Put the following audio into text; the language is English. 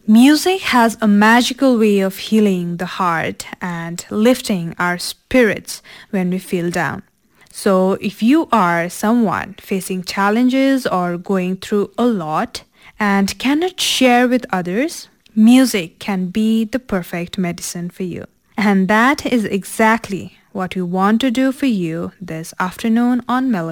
Music has a magical way of healing the heart and lifting our spirits when we feel down. So, if you are someone facing challenges or going through a lot and cannot share with others, music can be the perfect medicine for you. And that is exactly what we want to do for you this afternoon on Melody.